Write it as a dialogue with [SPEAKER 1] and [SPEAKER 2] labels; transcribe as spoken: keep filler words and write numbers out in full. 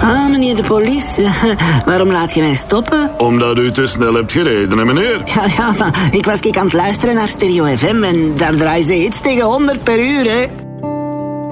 [SPEAKER 1] Ah, meneer de politie. Waarom laat je mij stoppen?
[SPEAKER 2] Omdat u te snel hebt gereden, hè, meneer?
[SPEAKER 1] Ja, ja, maar ik was kijk aan het luisteren naar Stereo F M en daar draaien ze iets tegen honderd per uur, hè.